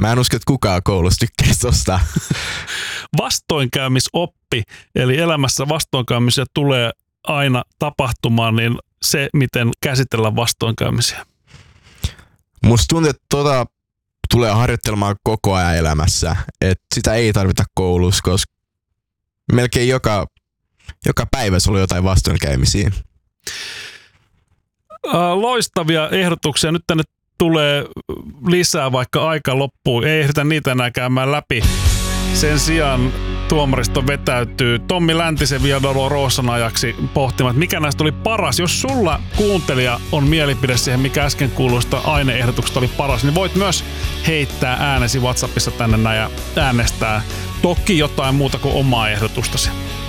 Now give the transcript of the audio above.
Mä en usko, että kukaan koulussa tykkäisi tosta. Vastoinkäymisoppi, eli elämässä vastoinkäymisiä tulee aina tapahtumaan, niin se, miten käsitellä vastoinkäymisiä. Musta tuntuu, että tulee harjoittelemaan koko ajan elämässä. Et sitä ei tarvita koulussa, koska melkein joka päivä sulla on jotain vastoinkäymisiä. Loistavia ehdotuksia. Nyt tänne tulee lisää, vaikka aika loppuu. Ei ehditä niitä enää käymään läpi. Sen sijaan tuomaristo vetäytyy Tommi Läntisen Via Dolorosan ajaksi pohtimaan, että mikä näistä oli paras. Jos sulla kuuntelija on mielipide siihen, mikä äsken kuuluista aineehdotuksesta oli paras, niin voit myös heittää äänesi WhatsAppissa tänne näin ja äänestää toki jotain muuta kuin omaa ehdotustasi.